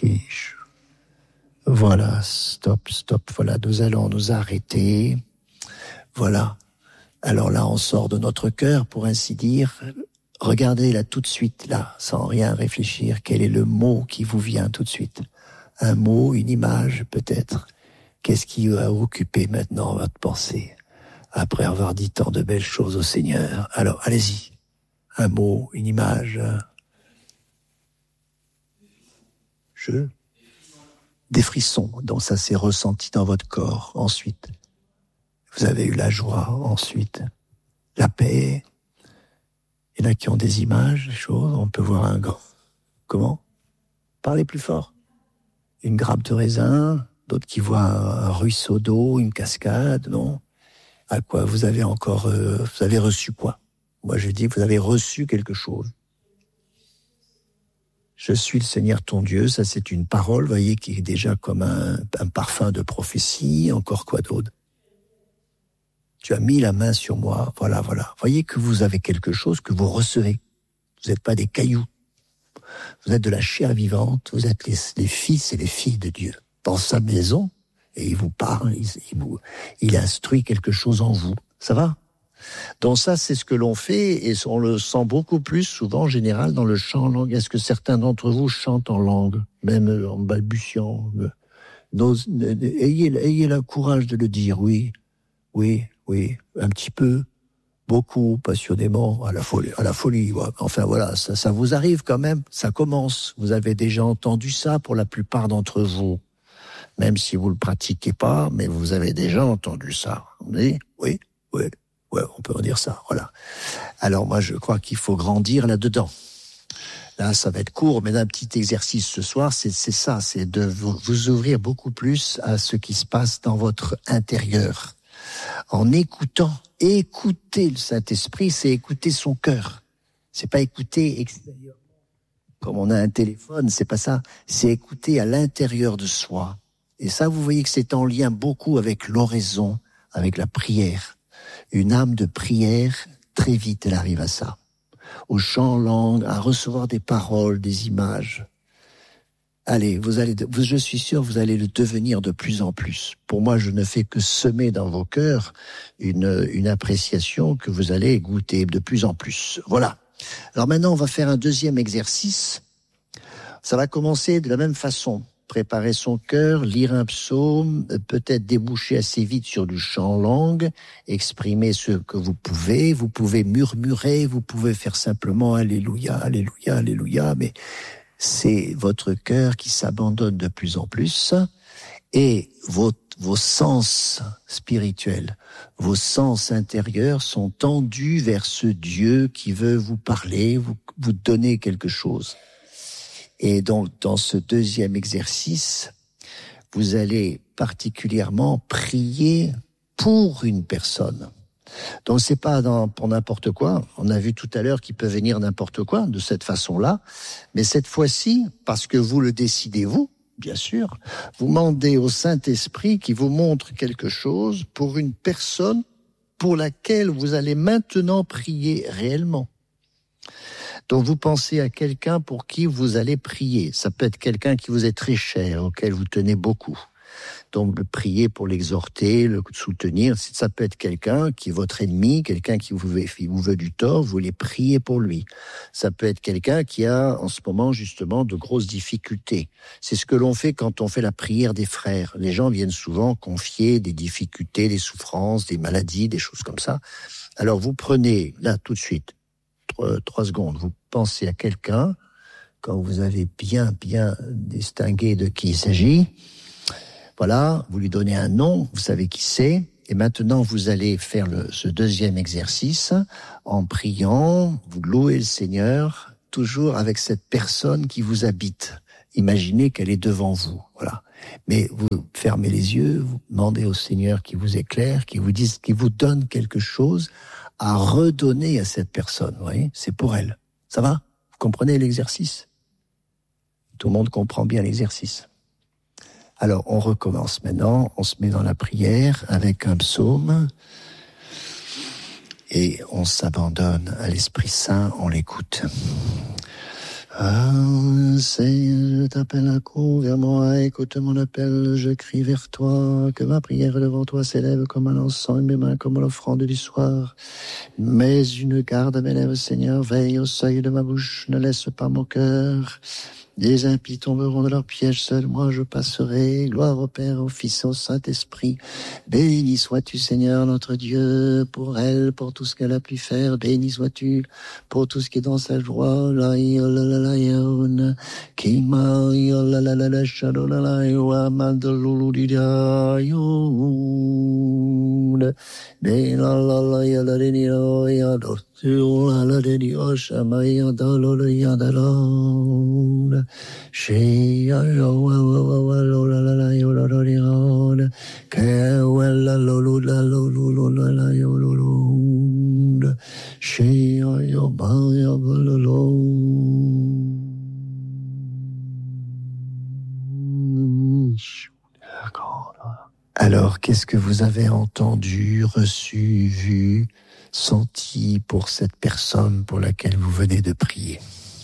Voilà, stop, voilà, nous allons nous arrêter. Voilà. Alors là, on sort de notre cœur, pour ainsi dire. Regardez là tout de suite, là, sans rien réfléchir, quel est le mot qui vous vient tout de suite. Un mot, une image, peut-être. Qu'est-ce qui a occupé maintenant votre pensée, après avoir dit tant de belles choses au Seigneur? Alors, allez-y. Un mot, une image. Des frissons. Donc ça s'est ressenti dans votre corps. Ensuite, vous avez eu la joie. Ensuite, la paix. Il y en a qui ont des images, des choses. On peut voir un grand... Comment? Parlez plus fort. Une grappe de raisin. D'autres qui voient un ruisseau d'eau, une cascade. Non? À quoi? Vous avez encore... vous avez reçu quoi? Moi, je dis, vous avez reçu quelque chose. Je suis le Seigneur ton Dieu, ça c'est une parole, voyez, qui est déjà comme un parfum de prophétie. Encore quoi d'autre? Tu as mis la main sur moi, voilà. Voyez que vous avez quelque chose que vous recevez. Vous n'êtes pas des cailloux. Vous êtes de la chair vivante, vous êtes les fils et les filles de Dieu. Dans sa maison, et il vous parle, il instruit quelque chose en vous. Ça va? Donc ça, c'est ce que l'on fait, et on le sent beaucoup plus souvent, en général, dans le chant en langue. Est-ce que certains d'entre vous chantent en langue, même en balbutiant? Ayez le courage de le dire, oui, un petit peu, beaucoup, passionnément, à la folie. Ouais. Enfin voilà, ça vous arrive quand même, ça commence. Vous avez déjà entendu ça pour la plupart d'entre vous, même si vous le pratiquez pas, mais vous avez déjà entendu ça. Oui. Ouais, on peut en dire ça, voilà. Alors moi, je crois qu'il faut grandir là-dedans. Là, ça va être court, mais un petit exercice ce soir, c'est ça, c'est de vous ouvrir beaucoup plus à ce qui se passe dans votre intérieur. En écouter le Saint-Esprit, c'est écouter son cœur. C'est pas écouter extérieurement, comme on a un téléphone, c'est pas ça. C'est écouter à l'intérieur de soi. Et ça, vous voyez que c'est en lien beaucoup avec l'oraison, avec la prière. Une âme de prière, très vite, elle arrive à ça. Au chant en langue, à recevoir des paroles, des images. Allez, je suis sûr, vous allez le devenir de plus en plus. Pour moi, je ne fais que semer dans vos cœurs une appréciation que vous allez goûter de plus en plus. Voilà. Alors maintenant, on va faire un deuxième exercice. Ça va commencer de la même façon. Préparer son cœur, lire un psaume, peut-être déboucher assez vite sur du chant en langue, exprimer ce que vous pouvez murmurer, vous pouvez faire simplement Alléluia, Alléluia, Alléluia, mais c'est votre cœur qui s'abandonne de plus en plus, et vos sens spirituels, vos sens intérieurs sont tendus vers ce Dieu qui veut vous parler, vous donner quelque chose. Et donc, dans ce deuxième exercice, vous allez particulièrement prier pour une personne. Donc, c'est pas pour n'importe quoi. On a vu tout à l'heure qu'il peut venir n'importe quoi de cette façon-là. Mais cette fois-ci, parce que vous le décidez, vous, bien sûr, vous demandez au Saint-Esprit qui vous montre quelque chose pour une personne pour laquelle vous allez maintenant prier réellement. Donc vous pensez à quelqu'un pour qui vous allez prier. Ça peut être quelqu'un qui vous est très cher, auquel vous tenez beaucoup. Donc prier pour l'exhorter, le soutenir. Ça peut être quelqu'un qui est votre ennemi, quelqu'un qui vous veut du tort, vous voulez prier pour lui. Ça peut être quelqu'un qui a en ce moment justement de grosses difficultés. C'est ce que l'on fait quand on fait la prière des frères. Les gens viennent souvent confier des difficultés, des souffrances, des maladies, des choses comme ça. Alors vous prenez là tout de suite 3 secondes, vous pensez à quelqu'un, quand vous avez bien distingué de qui il s'agit, voilà, vous lui donnez un nom, vous savez qui c'est, et maintenant vous allez faire ce deuxième exercice en priant, vous louez le Seigneur, toujours avec cette personne qui vous habite. Imaginez qu'elle est devant vous, voilà. Mais vous fermez les yeux, vous demandez au Seigneur qui vous éclaire, qui vous donne quelque chose à redonner à cette personne, vous voyez, c'est pour elle. Ça va? Vous comprenez l'exercice? Tout le monde comprend bien l'exercice. Alors, on recommence maintenant, on se met dans la prière avec un psaume et on s'abandonne à l'Esprit Saint, on l'écoute. Ah, Seigneur, je t'appelle à court vers moi, écoute mon appel, je crie vers toi, que ma prière devant toi s'élève comme un encens et mes mains comme l'offrande du soir. Mais une garde à mes lèvres, Seigneur, veille au seuil de ma bouche, ne laisse pas mon cœur. Les impies tomberont de leur piège, seul moi je passerai. Gloire au Père, au Fils, au Saint-Esprit. Béni sois-tu, Seigneur, notre Dieu, pour elle, pour tout ce qu'elle a pu faire. Béni sois-tu pour tout ce qui est dans sa joie. Alors, qu'est-ce que vous avez entendu, reçu, vu, senti pour cette personne pour laquelle vous venez de prier?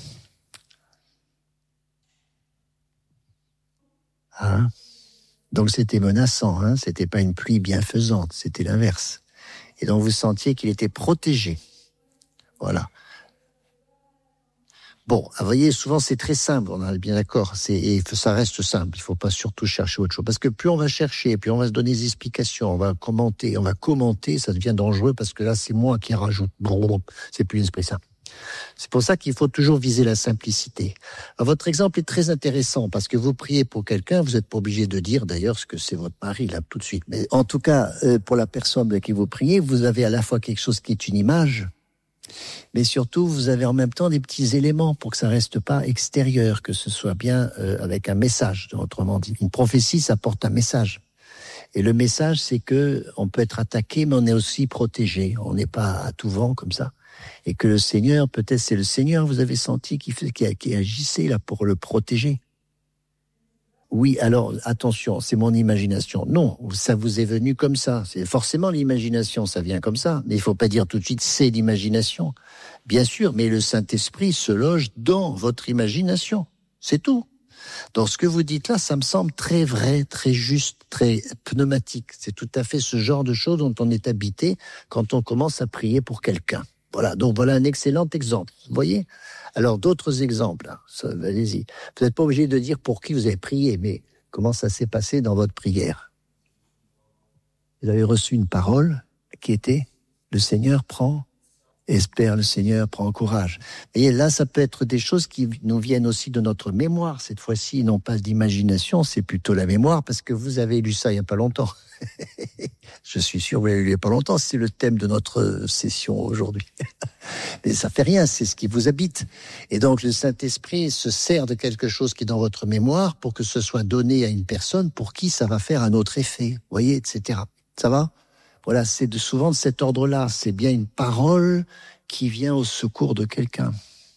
Hein? Donc c'était menaçant, hein? C'était pas une pluie bienfaisante, c'était l'inverse. Et donc vous sentiez qu'il était protégé. Voilà. Bon, vous voyez, souvent c'est très simple, on est bien d'accord, et ça reste simple, il ne faut pas surtout chercher autre chose. Parce que plus on va chercher, plus on va se donner des explications, on va commenter, ça devient dangereux parce que là c'est moi qui rajoute, c'est plus l'esprit saint. C'est pour ça qu'il faut toujours viser la simplicité. Alors, votre exemple est très intéressant parce que vous priez pour quelqu'un, vous n'êtes pas obligé de dire d'ailleurs ce que c'est votre mari là tout de suite. Mais en tout cas, pour la personne de qui vous priez, vous avez à la fois quelque chose qui est une image, mais surtout vous avez en même temps des petits éléments pour que ça reste pas extérieur, que ce soit bien avec un message. Autrement dit, une prophétie, ça porte un message. Et le message, c'est que on peut être attaqué, mais on est aussi protégé. On n'est pas à tout vent comme ça. Et que le Seigneur, peut-être c'est le Seigneur, vous avez senti qui agissait là pour le protéger. Oui, alors attention, c'est mon imagination. Non, ça vous est venu comme ça. C'est forcément l'imagination, ça vient comme ça. Mais il faut pas dire tout de suite c'est l'imagination. Bien sûr, mais le Saint-Esprit se loge dans votre imagination. C'est tout. Donc ce que vous dites là, ça me semble très vrai, très juste, très pneumatique. C'est tout à fait ce genre de choses dont on est habité quand on commence à prier pour quelqu'un. Voilà, donc voilà un excellent exemple. Vous voyez ? Alors d'autres exemples, hein. Allez-y. Vous n'êtes pas obligé de dire pour qui vous avez prié, mais comment ça s'est passé dans votre prière ? Vous avez reçu une parole qui était « Le Seigneur prend, espère le Seigneur, prend courage ». Et là, ça peut être des choses qui nous viennent aussi de notre mémoire. Cette fois-ci, non pas d'imagination, c'est plutôt la mémoire, parce que vous avez lu ça il n'y a pas longtemps. Je suis sûr que vous l'avez lu il n'y a pas longtemps, c'est le thème de notre session aujourd'hui. Mais ça fait rien, c'est ce qui vous habite. Et donc le Saint-Esprit se sert de quelque chose qui est dans votre mémoire pour que ce soit donné à une personne pour qui ça va faire un autre effet, vous voyez, etc. Ça va ? Voilà, c'est souvent de cet ordre-là. C'est bien une parole qui vient au secours de quelqu'un.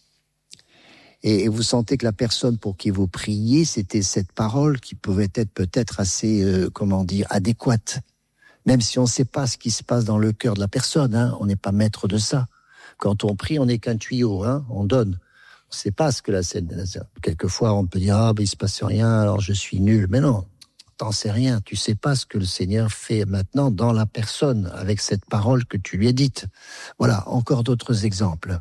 Et vous sentez que la personne pour qui vous priez, c'était cette parole qui pouvait être peut-être assez, adéquate. Même si on ne sait pas ce qui se passe dans le cœur de la personne, hein, on n'est pas maître de ça. Quand on prie, on n'est qu'un tuyau, hein, on donne. On ne sait pas ce que la scène. Quelquefois, on peut dire il se passe rien, alors je suis nul. Mais non, t'en sais rien. Tu sais pas ce que le Seigneur fait maintenant dans la personne avec cette parole que tu lui as dite. Voilà, encore d'autres exemples.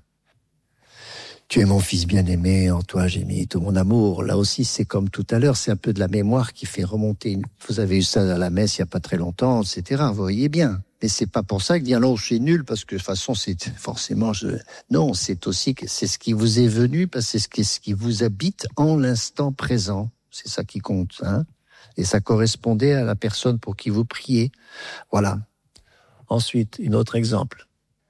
Tu es mon fils bien-aimé, en toi j'ai mis tout mon amour. Là aussi, c'est comme tout à l'heure, c'est un peu de la mémoire qui fait remonter. Vous avez eu ça à la messe il n'y a pas très longtemps, etc. Vous voyez bien. Mais c'est pas pour ça que dire non, je suis nul, parce que de toute façon, c'est forcément... Non, c'est aussi que c'est ce qui vous est venu, parce que c'est ce qui vous habite en l'instant présent. C'est ça qui compte, hein. Et ça correspondait à la personne pour qui vous priez. Voilà. Ensuite, un autre exemple.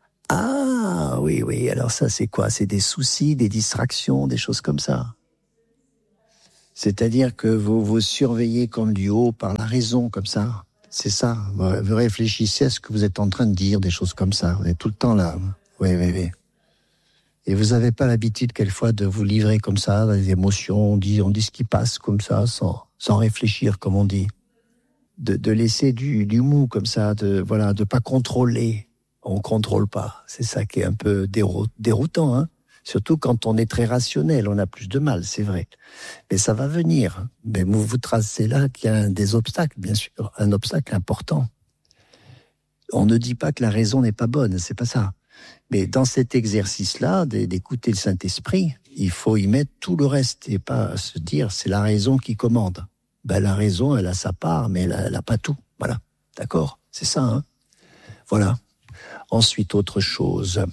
Ah, oui, alors ça, c'est quoi ? C'est des soucis, des distractions, des choses comme ça. C'est-à-dire que vous vous surveillez comme du haut par la raison, comme ça. C'est ça. Vous réfléchissez à ce que vous êtes en train de dire, des choses comme ça. Vous êtes tout le temps là. Oui. Et vous n'avez pas l'habitude, quelquefois, de vous livrer comme ça, dans les émotions. On dit ce qui passe comme ça, sans réfléchir, comme on dit. De laisser du mou, comme ça, de pas contrôler. On contrôle pas. C'est ça qui est un peu déroutant, hein. Surtout quand on est très rationnel, on a plus de mal, c'est vrai. Mais ça va venir. Mais vous tracez là qu'il y a des obstacles, bien sûr, un obstacle important. On ne dit pas que la raison n'est pas bonne, c'est pas ça. Mais dans cet exercice-là, d'écouter le Saint-Esprit, il faut y mettre tout le reste et pas se dire c'est la raison qui commande. La raison, elle a sa part, mais elle n'a pas tout. Voilà, d'accord, c'est ça. Hein, voilà. Ensuite, autre chose.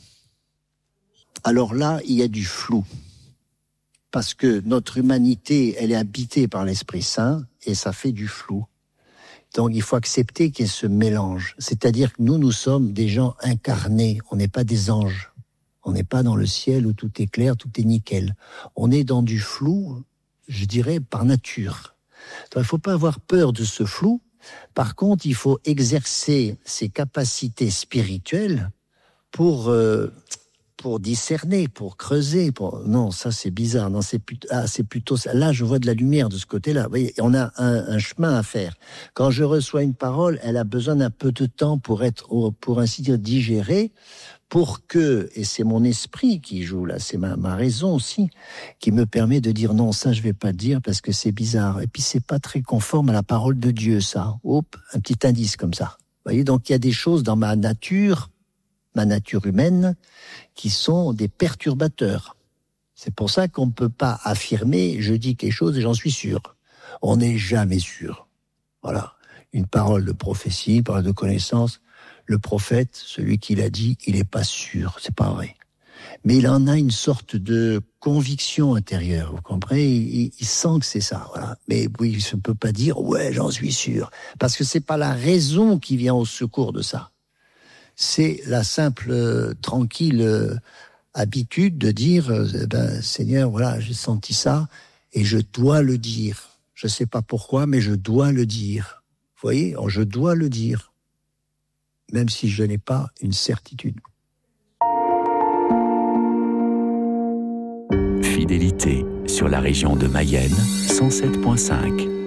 Alors là, il y a du flou. Parce que notre humanité, elle est habitée par l'Esprit Saint et ça fait du flou. Donc il faut accepter qu'il y ait ce mélange. C'est-à-dire que nous sommes des gens incarnés, on n'est pas des anges. On n'est pas dans le ciel où tout est clair, tout est nickel. On est dans du flou, je dirais, par nature. Donc il ne faut pas avoir peur de ce flou. Par contre, il faut exercer ses capacités spirituelles pour discerner, pour creuser. Non, ça c'est bizarre. Non, c'est plutôt ça. Là, je vois de la lumière de ce côté-là. Vous voyez, on a un chemin à faire. Quand je reçois une parole, elle a besoin d'un peu de temps pour être, pour ainsi dire, digérée, pour que, et c'est mon esprit qui joue là, c'est ma raison aussi, qui me permet de dire non, ça je vais pas le dire parce que c'est bizarre. Et puis c'est pas très conforme à la parole de Dieu, ça. Hop, un petit indice comme ça. Vous voyez, donc il y a des choses dans ma nature humaine, qui sont des perturbateurs. C'est pour ça qu'on ne peut pas affirmer, je dis quelque chose et j'en suis sûr. On n'est jamais sûr. Voilà. Une parole de prophétie, une parole de connaissance, le prophète, celui qui l'a dit, il n'est pas sûr, c'est pas vrai. Mais il en a une sorte de conviction intérieure, vous comprenez ? Il sent que c'est ça, voilà. Mais oui, il ne peut pas dire, ouais, j'en suis sûr. Parce que c'est pas la raison qui vient au secours de ça. C'est la simple, tranquille habitude de dire, Seigneur, voilà, j'ai senti ça et je dois le dire. Je ne sais pas pourquoi, mais je dois le dire. Vous voyez, je dois le dire, même si je n'ai pas une certitude. Fidélité sur la région de Mayenne, 107.5.